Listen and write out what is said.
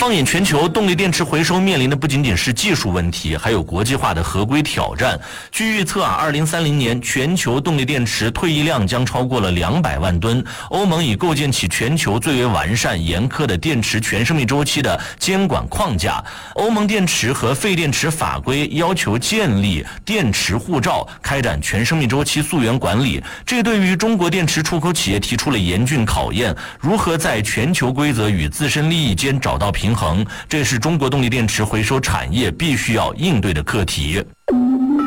放眼全球，动力电池回收面临的不仅仅是技术问题，还有国际化的合规挑战。据预测2030年全球动力电池退役量将超过了200万吨。欧盟已构建起全球最为完善、严苛的电池全生命周期的监管框架。欧盟电池和废电池法规要求建立电池护照，开展全生命周期溯源管理。这对于中国电池出口企业提出了严峻考验，如何在全球规则与自身利益间找到平衡，这是中国动力电池回收产业必须要应对的课题。